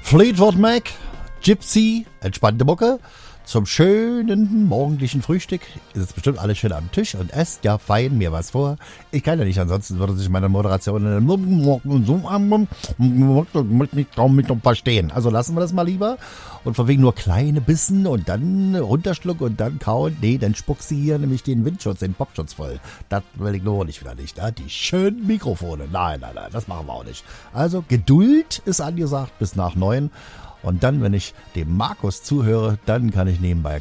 Fleetwood Mac, Gypsy, entspannte Mucke. Zum schönen morgendlichen Frühstück ist es bestimmt alles schön am Tisch und esst ja fein mir was vor. Ich kann ja nicht, ansonsten würde sich meine Moderation nicht kaum verstehen. Also lassen wir das mal lieber und von wegen nur kleine Bissen und dann runterschlucken und dann kauen. Nee, dann spuckst du hier nämlich den Windschutz, den Popschutz voll. Das will ich nur nicht wieder nicht. Die schönen Mikrofone. Nein, das machen wir auch nicht. Also Geduld ist angesagt bis nach 9. Und dann, wenn ich dem Markus zuhöre, dann kann ich nebenbei